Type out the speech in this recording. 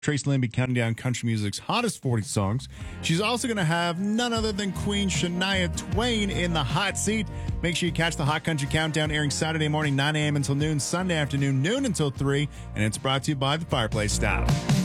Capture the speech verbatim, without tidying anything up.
Trace Lynn be counting down country music's hottest forty songs. She's also going to have none other than Queen Shania Twain in the hot seat. Make sure you catch the Hot Country Countdown airing Saturday morning, nine a.m. until noon, Sunday afternoon, noon until three, and it's brought to you by the Fireplace Style.